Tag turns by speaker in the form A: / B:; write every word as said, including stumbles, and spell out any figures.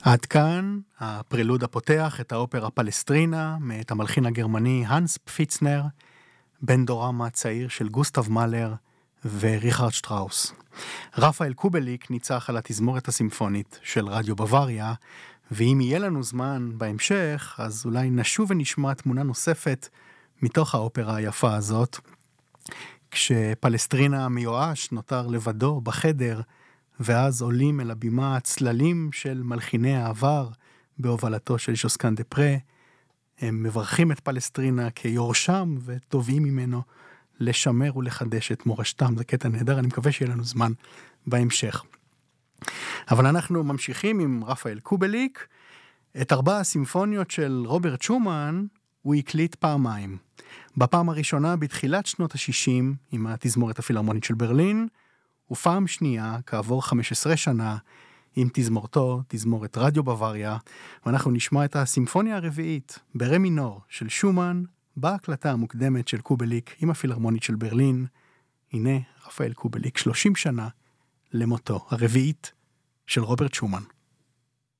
A: עד כאן הפרילוד הפותח את האופרה פלסטרינה מאת המלחין הגרמני הנס פפיצנר, בן דורם הצעיר של גוסטב מאלר וריכרד שטראוס. רפאל קובליק ניצח על התזמורת הסימפונית של רדיו בוואריה, ואם יהיה לנו זמן בהמשך, אז אולי נשוב ונשמע תמונה נוספת מתוך האופרה היפה הזאת, כשפלסטרינה המיואש נותר לבדו בחדר, ואז עולים אל הבימה הצללים של מלחיני העבר בהובלתו של ז'וסקן דה פרה. הם מברכים את פלסטרינה כיורשם וטובים ממנו לשמר ולחדש את מורשתם. זה קטע נהדר, אני מקווה שיהיה לנו זמן בהמשך. אבל אנחנו ממשיכים עם רפאל קובליק. את ארבע הסימפוניות של רוברט שומן הוא הקליט פעמיים. בפעם הראשונה בתחילת שנות ה-שישים עם התזמורת הפילהרמונית של ברלין, ופעם שנייה כעבור חמש עשרה שנה עם תזמורתו, תזמורת רדיו בוואריה, ואנחנו נשמע את הסימפוניה הרביעית ברה מינור של שומן בהקלטה המוקדמת של קובליק עם הפילהרמונית של ברלין. הנה רפאל קובליק שלושים שנה למותו, הרביעית של רוברט שומן.